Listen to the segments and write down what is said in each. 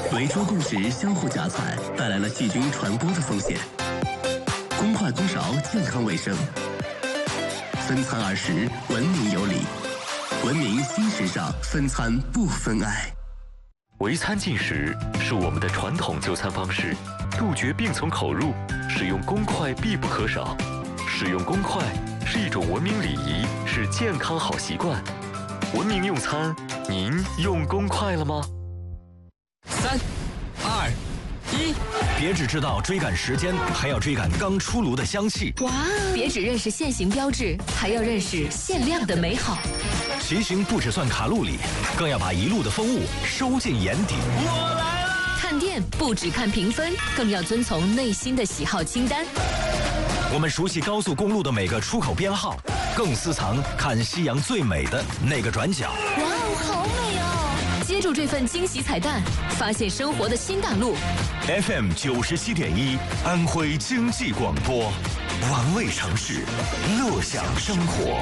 围桌共食相互夹菜，带来了细菌传播的风险。公筷公勺健康卫生，分餐20，文明有礼，文明新时尚，分餐不分爱。 围餐进食是我们的传统就餐方式，杜绝病从口入，使用公筷必不可少。使用公筷是一种文明礼仪，是健康好习惯。文明用餐，您用公筷了吗 ？3、2、1，别只知道追赶时间，还要追赶刚出炉的香气。 哇！别只认识现行标志，还要认识限量的美好。 骑行不只算卡路里，更要把一路的风物收进眼底。 我来了！看店不只看评分，更要遵从内心的喜好清单。 我们熟悉高速公路的每个出口编号，更私藏看夕阳最美的那个转角。 哇哦，好美哦！接住这份惊喜彩蛋，发现生活的新大陆。 FM 97.1，安徽经济广播，玩味城市，乐享生活。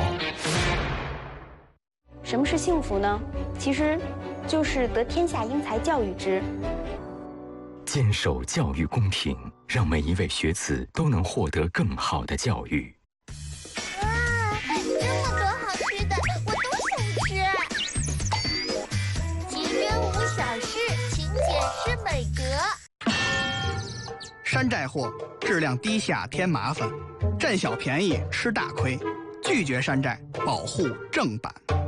什么是幸福呢？其实，就是得天下英才教育之。 坚守教育公平，让每一位学子都能获得更好的教育。 哇，这么多好吃的，我都想吃。其真无小事，勤俭是美德。 山寨货，质量低下添麻烦，占小便宜吃大亏，拒绝山寨，保护正版。